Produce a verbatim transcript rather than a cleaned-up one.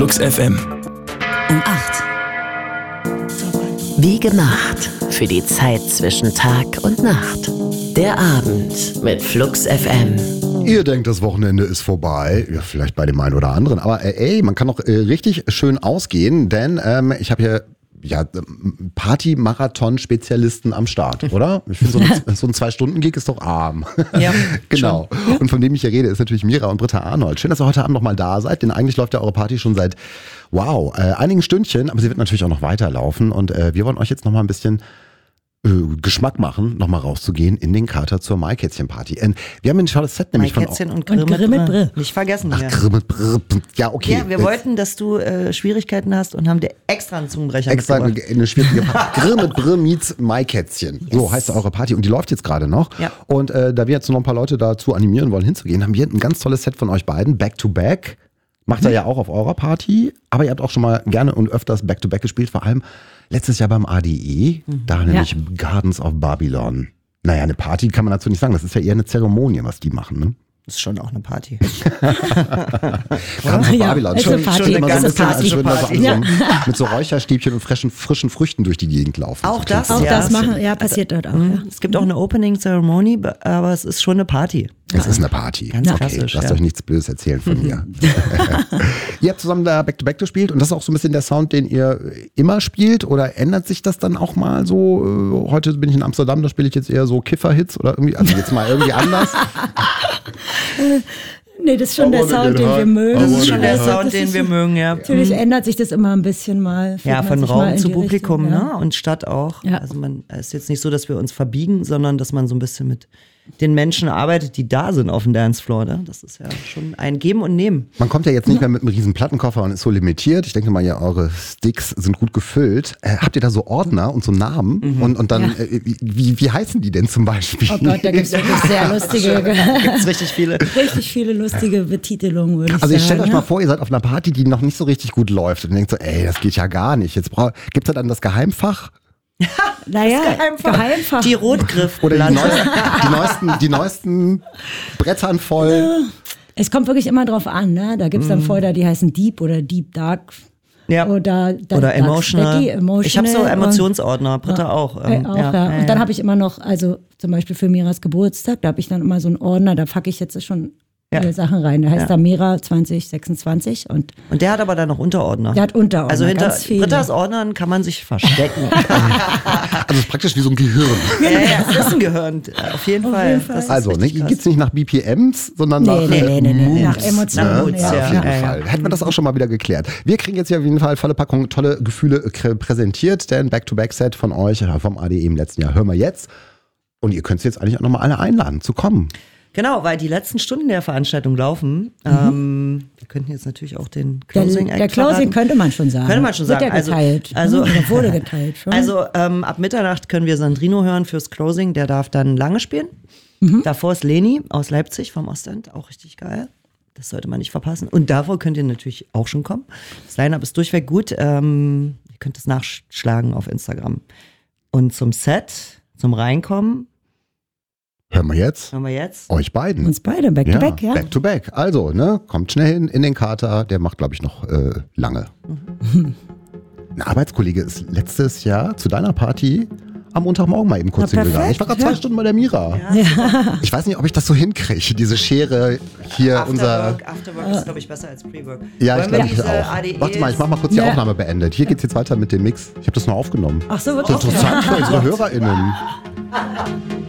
Flux F M. Um acht. Wie gemacht für die Zeit zwischen Tag und Nacht. Der Abend mit Flux F M. Ihr denkt, das Wochenende ist vorbei, ja, vielleicht bei dem einen oder anderen, aber äh, ey, man kann doch äh, richtig schön ausgehen, denn ähm, ich habe hier ja, Party-Marathon-Spezialisten am Start, oder? Ich finde, so, ein, so ein Zwei-Stunden-Gig ist doch arm. Ja, genau. Schon. Und von dem ich hier rede, ist natürlich Mira und Britta Arnold. Schön, dass ihr heute Abend nochmal da seid, denn eigentlich läuft ja eure Party schon seit, wow, äh, einigen Stündchen, aber sie wird natürlich auch noch weiterlaufen und äh, wir wollen euch jetzt nochmal ein bisschen äh, Geschmack machen, nochmal rauszugehen in den Kater zur Maikätzchen-Party. Äh, wir haben ein tolles Set nämlich von... Maikätzchen und Grimme mit Brr. Nicht vergessen. Ach, ja. Grimme mit Brr. Ja, okay. Ja, wir Jetzt. wollten, dass du äh, Schwierigkeiten hast und haben dir extra einen Zungenbrecher Extra eine, mitgebracht. eine schwierige Party. Grimme mit Brr meets Maikätzchen. Yes. So heißt eure Party und die läuft jetzt gerade noch. Ja. Und äh, da wir jetzt noch ein paar Leute dazu animieren wollen, hinzugehen, haben wir ein ganz tolles Set von euch beiden, Back to Back. Macht ihr ja auch auf eurer Party, aber ihr habt auch schon mal gerne und öfters Back to Back gespielt, vor allem letztes Jahr beim A D E, mhm. da nämlich ja. Gardens of Babylon. Naja, eine Party kann man dazu nicht sagen, das ist ja eher eine Zeremonie, was die machen, ne? Das ist schon auch eine Party. Gardens of ja, Babylon, schon, schon, Party. schon immer so ein bisschen, bisschen, als würden wir so, ja. so mit so Räucherstäbchen und frischen, frischen Früchten durch die Gegend laufen. Auch so das, Auch ja. das machen, ja, passiert dort auch. Mhm. Ja. Es gibt auch eine Opening-Ceremony, aber es ist schon eine Party. Es ist eine Party. Ganz okay, klassisch, lasst ja. euch nichts Böses erzählen von mir. Ihr habt zusammen da Back-to-Back gespielt und das ist auch so ein bisschen der Sound, den ihr immer spielt oder ändert sich das dann auch mal so? Heute bin ich in Amsterdam, da spiele ich jetzt eher so Kiffer-Hits oder irgendwie, also jetzt mal irgendwie anders. Nee, das ist schon der Sound, den wir mögen. Das ist schon der Also, Sound, den wir mögen, ja. Natürlich Mhm. ändert sich das immer ein bisschen mal. Ja, von Raum zu Publikum, Richtung, ne? ja. Und Stadt auch. Ja. Also man es ist jetzt nicht so, dass wir uns verbiegen, sondern dass man so ein bisschen mit den Menschen arbeitet, die da sind auf dem Dancefloor. Ne? Das ist ja schon ein Geben und Nehmen. Man kommt ja jetzt nicht mehr mit einem riesen Plattenkoffer und ist so limitiert. Ich denke mal, ja, eure Sticks sind gut gefüllt. Äh, habt ihr da so Ordner und so Namen? Mhm. Und, und dann, Ja. äh, wie, wie heißen die denn zum Beispiel? Oh Gott, da gibt es wirklich sehr lustige, Gibt's richtig viele. richtig viele lustige Betitelungen, würde ich Also ich stellt sagen. euch mal vor, ihr seid auf einer Party, die noch nicht so richtig gut läuft und denkt so, ey, das geht ja gar nicht. Jetzt gibt es da dann das Geheimfach? Naja, Geheimfach. Geheimfach. Die Rotgriff. Oder die neuesten, die neuesten, die neuesten Brettern voll? Es kommt wirklich immer drauf an, ne? Da gibt es dann Folder, die heißen Deep oder Deep Dark. Ja. Oder, da, Oder emotional. Becky, emotional. Ich habe so Emotionsordner, Britta auch. Ähm, Ähm, auch ja. ja. Ja, Und dann ja. habe ich immer noch, also zum Beispiel für Miras Geburtstag, da habe ich dann immer so einen Ordner, da packe ich jetzt schon Ja. viele Sachen rein. Der heißt Ja. da Mira zwanzig sechsundzwanzig und Und der hat aber dann noch Unterordner. der hat Unterordner, Also hinter ganz viele. Brittas Ordnern kann man sich verstecken. Also es ist praktisch wie so ein Gehirn. ja, ja, das ist ein Gehirn. Auf jeden Auf Fall. jeden Fall. Das ist Also, ne, richtig krass. gibt es nicht nach B P Ms, sondern Nee, nach nee, äh, nee, nee, nee, nee, nach Moods, Emotionen, ne? Moods, Ja, ja. auf jeden Ja, ja. Fall. Hätten wir das auch schon mal wieder geklärt. Wir kriegen jetzt ja auf jeden Fall volle Packung tolle Gefühle äh, präsentiert, denn Back-to-Back-Set von euch äh, vom A D E im letzten Jahr hören wir jetzt. Und ihr könnt jetzt eigentlich auch nochmal alle einladen, zu kommen. Genau, weil die letzten Stunden der Veranstaltung laufen. Mhm. Ähm, wir könnten jetzt natürlich auch den Der, Closing der Closing könnte man schon sagen. Könnte man schon sagen. Wird ja geteilt. Also, Also, oder wurde geteilt schon. Also ähm, ab Mitternacht können wir Sandrino hören fürs Closing. Der darf dann lange spielen. Mhm. Davor ist Leni aus Leipzig vom Ostend. Auch richtig geil. Das sollte man nicht verpassen. Und davor könnt ihr natürlich auch schon kommen. Das Line-Up ist durchweg gut. Ähm, ihr könnt es nachschlagen auf Instagram. Und zum Set, zum Reinkommen, Hören wir jetzt hören wir jetzt. euch beiden. uns beide, back to back, ja. Back to back. Also, ne, kommt schnell hin in den Kater. Der macht, glaube ich, noch äh, lange. Mhm. Ein Arbeitskollege ist letztes Jahr zu deiner Party am Montagmorgen mal eben kurz Na, hingegangen. Ich war gerade zwei ja. Stunden bei der Mira. Ja. Ich weiß nicht, ob ich das so hinkriege, diese Schere hier unser... Afterwork, Afterwork ist, glaube ich, besser als Pre-Work. Ja, ich Wollen glaube wir ich diese auch. A D Es Warte mal, ich mach mal kurz die Ja. Aufnahme beendet. Hier geht's jetzt weiter mit dem Mix. Ich habe das nur aufgenommen. Ach so, wird Das ist auch interessant für unsere HörerInnen.